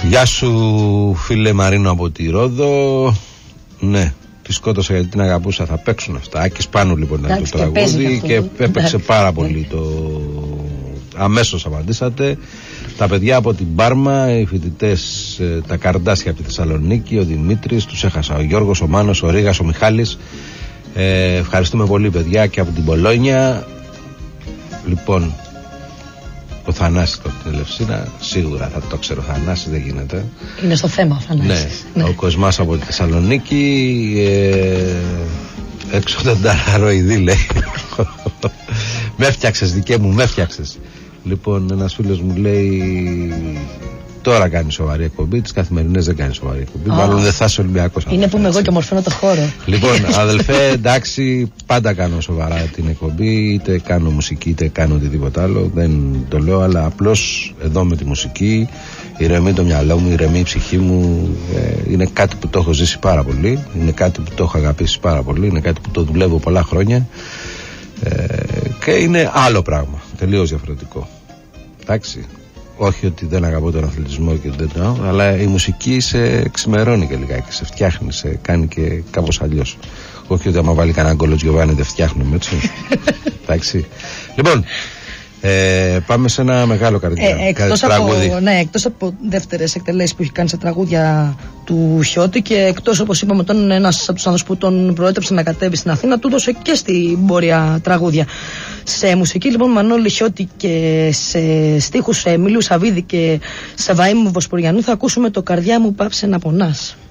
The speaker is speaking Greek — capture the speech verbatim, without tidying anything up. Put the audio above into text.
Γεια σου φίλε Μαρίνο από τη Ρόδο. Ναι, τη σκότωσα γιατί την αγαπούσα. Θα παίξουν αυτά. Άκης Πάνου λοιπόν ήταν το τραγούδι και έπαιξε πάρα πολύ το... Αμέσως απαντήσατε. Τα παιδιά από την Πάρμα, οι φοιτητές, τα Καρντάσια από τη Θεσσαλονίκη, ο Δημήτρης, τους έχασα, ο Γιώργος, ο Μάνος, ο Ρήγας, ο Μιχάλης. ε, Ευχαριστούμε πολύ παιδιά και από την Πολόνια. Λοιπόν, ο Θανάσης από την Ελευσίνα, σίγουρα θα το ξέρω. Ο Θανάσης δεν γίνεται. Είναι στο θέμα ο Θανάσης. Ναι, ναι. Ο Κοσμάς από τη Θεσσαλονίκη. ε, Έξω τον Ταραροειδή λέει. Με έφτιαξες δικέ μου, με έφτιαξες. Λοιπόν, ένας φίλος μου λέει τώρα κάνει σοβαρή εκπομπή. Τις καθημερινές δεν κάνει σοβαρή εκπομπή. Oh. Μάλλον δεν θα είσαι Ολυμπιακός. Είναι που είμαι εγώ και μορφώνω το χώρο. Λοιπόν, αδελφέ, εντάξει, πάντα κάνω σοβαρά την εκπομπή. Είτε κάνω μουσική, είτε κάνω οτιδήποτε άλλο. Δεν το λέω, αλλά απλώς εδώ με τη μουσική ηρεμεί το μυαλό μου, ηρεμεί η ψυχή μου. Ε, είναι κάτι που το έχω ζήσει πάρα πολύ. Είναι κάτι που το έχω αγαπήσει πάρα πολύ. Είναι κάτι που το δουλεύω πολλά χρόνια. Ε, και είναι άλλο πράγμα. Τελείως διαφορετικό. Εντάξει. Όχι ότι δεν αγαπώ τον αθλητισμό και δεν το, αλλά η μουσική σε ξημερώνει και λιγάκι, σε φτιάχνει, σε κάνει και κάπως αλλιώς. Όχι ότι άμα βάλει κανένα γκολο Τζιοβάνι δεν φτιάχνουμε, έτσι. Εντάξει. Λοιπόν, ε, πάμε σε ένα μεγάλο καρδιά. Ε, εκτός, από, ναι, εκτός από δεύτερες εκτελέσεις που έχει κάνει σε τραγούδια του Χιώτη και εκτός, όπως είπαμε, τον είναι ένας από τους άνθρωπους που τον προέτρεψε να κατέβει στην Αθήνα, του έδωσε και στην πορεία τραγούδια. Σε μουσική λοιπόν Μανώλη Χιώτη και σε στίχους Εμίλιου Σαββίδη και σε Βαΐμου Βοσποριανού θα ακούσουμε το «Καρδιά μου πάψε να πονάς».